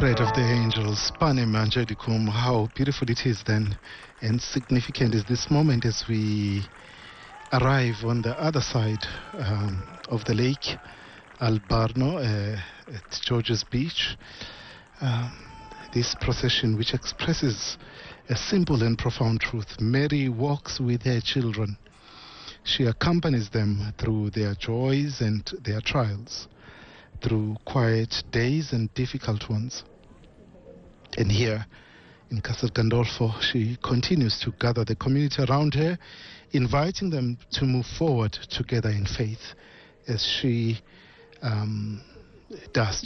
Bread of the Angels, Panem Angelicum. How beautiful it is then, and significant is this moment as we arrive on the other side of the lake, Albarno, at George's Beach. This procession which expresses a simple and profound truth. Mary walks with her children. She accompanies them through their joys and their trials, through quiet days and difficult ones. And here in Castel Gandolfo, she continues to gather the community around her, inviting them to move forward together in faith as she does